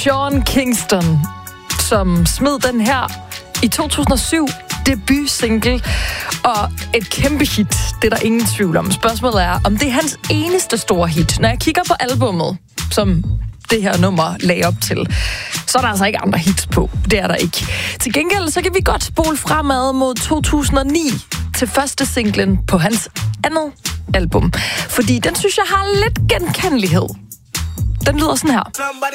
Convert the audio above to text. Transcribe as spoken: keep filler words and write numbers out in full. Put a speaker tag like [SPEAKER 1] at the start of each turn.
[SPEAKER 1] Sean Kingston, som smed den her i to tusind og syv, debut-single, og et kæmpe hit. Det er der ingen tvivl om. Spørgsmålet er, om det er hans eneste store hit. Når jeg kigger på albummet, som det her nummer lagde op til, så er der altså ikke andre hits på. Det er der ikke. Til gengæld, så kan vi godt spole fremad mod to tusind og ni til første singlen på hans andet album. Fordi den synes jeg har lidt genkendelighed. Den lyder sådan her.